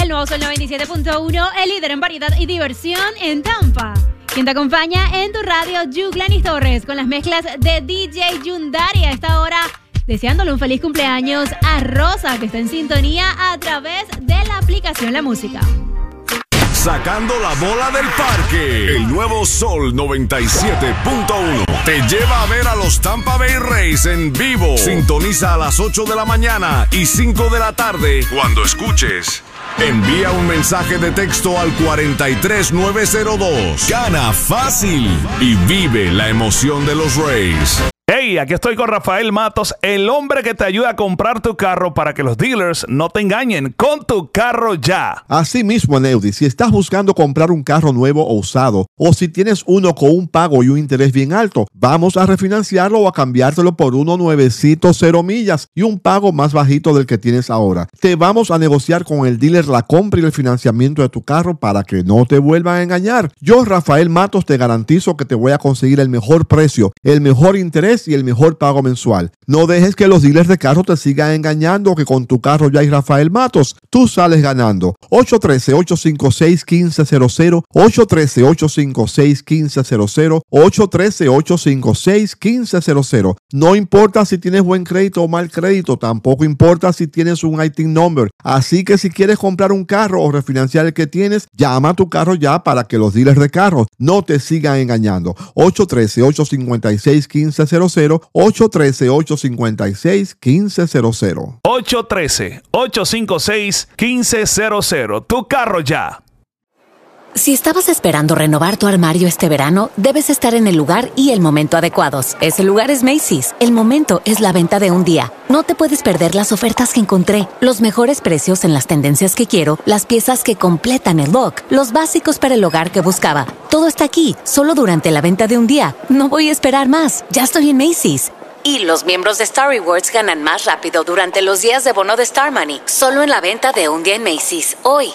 el nuevo Sol 97.1, el líder en variedad y diversión en Tampa. Quien te acompaña en tu radio, Yuglanis Torres, con las mezclas de DJ Yundari a esta hora, deseándole un feliz cumpleaños a Rosa, que está en sintonía a través de la aplicación La Música. Sacando la bola del parque. El nuevo Sol 97.1 te lleva a ver a los Tampa Bay Rays en vivo. Sintoniza a las 8 de la mañana y 5 de la tarde cuando escuches. Envía un mensaje de texto al 43902. Gana fácil y vive la emoción de los Rays. Hey, aquí estoy con Rafael Matos, el hombre que te ayuda a comprar tu carro para que los dealers no te engañen con tu carro ya. Así mismo, Neudi, si estás buscando comprar un carro nuevo o usado, o si tienes uno con un pago y un interés bien alto, vamos a refinanciarlo o a cambiártelo por uno nuevecito 0 millas y un pago más bajito del que tienes ahora. Te vamos a negociar con el dealer la compra y el financiamiento de tu carro para que no te vuelvan a engañar. Yo, Rafael Matos, te garantizo que te voy a conseguir el mejor precio, el mejor interés y el mejor pago mensual. No dejes que los dealers de carro te sigan engañando, que con tu carro ya hay Rafael Matos. Tú sales ganando. 813-856-1500, 813-856-1500, 813-856-1500. No importa si tienes buen crédito o mal crédito, tampoco importa si tienes un ITIN number. Así que si quieres comprar un carro o refinanciar el que tienes, llama a tu carro ya para que los dealers de carro no te sigan engañando. 813-856-1500, 813-856-1500. 813-856-1500. Tu carro ya. Si estabas esperando renovar tu armario este verano, debes estar en el lugar y el momento adecuados. Ese lugar es Macy's. El momento es la venta de un día. No te puedes perder las ofertas que encontré, los mejores precios en las tendencias que quiero, las piezas que completan el look, los básicos para el hogar que buscaba. Todo está aquí, solo durante la venta de un día. No voy a esperar más. Ya estoy en Macy's. Y los miembros de Star Rewards ganan más rápido durante los días de bono de Star Money. Solo en la venta de un día en Macy's. Hoy.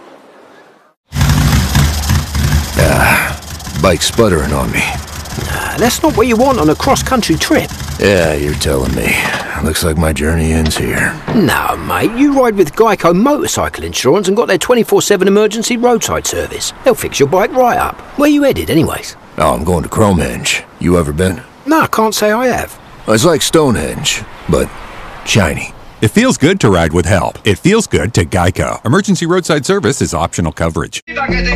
Bike sputtering on me. Nah, that's not what you want on a cross-country trip. Yeah, you're telling me. Looks like my journey ends here. No, mate, you ride with Geico Motorcycle Insurance and got their 24/7 emergency roadside service. They'll fix your bike right up. Where you headed, anyways? Oh, I'm going to Cromhenge. You ever been? No, I can't say I have. It's like Stonehenge, but shiny. It feels good to ride with help. It feels good to Geico. Emergency roadside service is optional coverage.